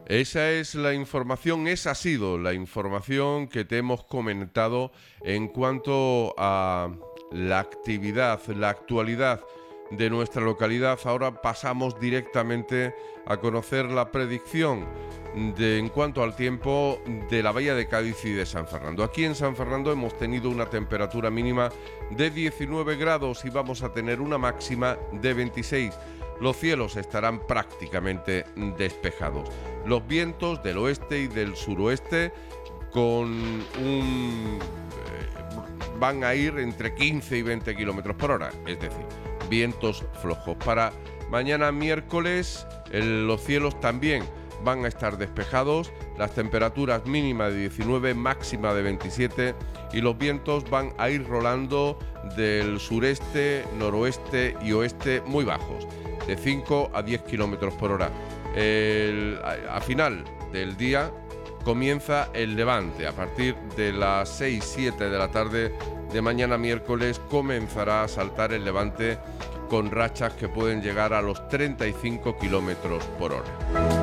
Esa es la información, esa ha sido la información que te hemos comentado en cuanto a la actividad, la actualidad de nuestra localidad. Ahora pasamos directamente a conocer la predicción en cuanto al tiempo de la Bahía de Cádiz y de San Fernando. Aquí en San Fernando hemos tenido una temperatura mínima de 19 grados y vamos a tener una máxima de 26. Los cielos estarán prácticamente despejados. Los vientos del oeste y del suroeste van a ir entre 15 y 20 kilómetros por hora, es decir, vientos flojos. Para mañana miércoles los cielos también van a estar despejados, las temperaturas mínimas de 19, máxima de 27 y los vientos van a ir rolando del sureste, noroeste y oeste muy bajos, de 5 a 10 kilómetros por hora. A final del día comienza el levante. A partir de las 6-7 de la tarde de mañana miércoles comenzará a saltar el levante con rachas que pueden llegar a los 35 kilómetros por hora.